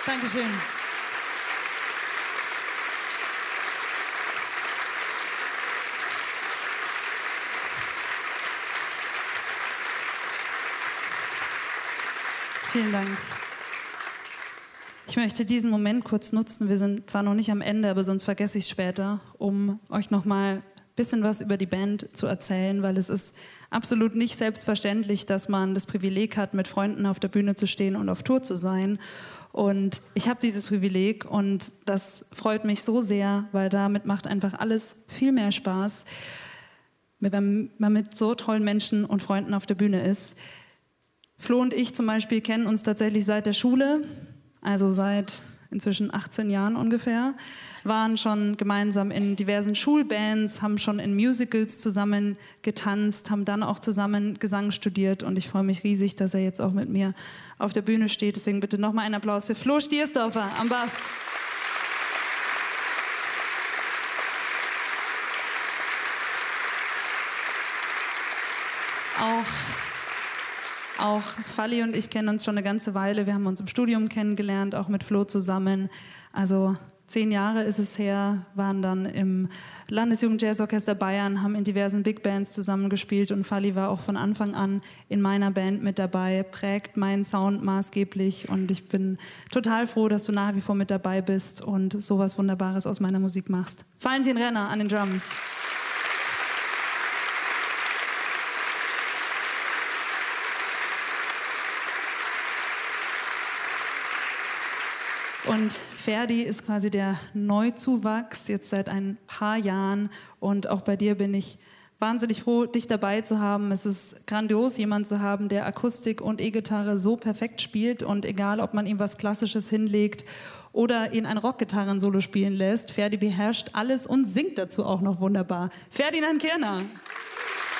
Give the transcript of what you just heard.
Dankeschön. Vielen Dank. Ich möchte diesen Moment kurz nutzen. Wir sind zwar noch nicht am Ende, aber sonst vergesse ich es später, um euch noch mal ein bisschen was über die Band zu erzählen, weil es ist absolut nicht selbstverständlich, dass man das Privileg hat, mit Freunden auf der Bühne zu stehen und auf Tour zu sein. Und ich habe dieses Privileg und das freut mich so sehr, weil damit macht einfach alles viel mehr Spaß, wenn man mit so tollen Menschen und Freunden auf der Bühne ist. Flo und ich zum Beispiel kennen uns tatsächlich seit der Schule, also seit inzwischen 18 Jahren ungefähr, waren schon gemeinsam in diversen Schulbands, haben schon in Musicals zusammen getanzt, haben dann auch zusammen Gesang studiert und ich freue mich riesig, dass er jetzt auch mit mir auf der Bühne steht. Deswegen bitte nochmal einen Applaus für Flo Stiersdorfer am Bass. Auch Falli und ich kennen uns schon eine ganze Weile. Wir haben uns im Studium kennengelernt, auch mit Flo zusammen. Also 10 Jahre ist es her, waren dann im Landesjugendjazzorchester Bayern, haben in diversen Big Bands zusammengespielt und Falli war auch von Anfang an in meiner Band mit dabei, prägt meinen Sound maßgeblich und ich bin total froh, dass du nach wie vor mit dabei bist und sowas Wunderbares aus meiner Musik machst. Valentin Renner an den Drums. Und Ferdi ist quasi der Neuzuwachs, jetzt seit ein paar Jahren. Und auch bei dir bin ich wahnsinnig froh, dich dabei zu haben. Es ist grandios, jemanden zu haben, der Akustik und E-Gitarre so perfekt spielt. Und egal, ob man ihm was Klassisches hinlegt oder ihn ein Rockgitarren-Solo spielen lässt, Ferdi beherrscht alles und singt dazu auch noch wunderbar. Ferdinand Kirner.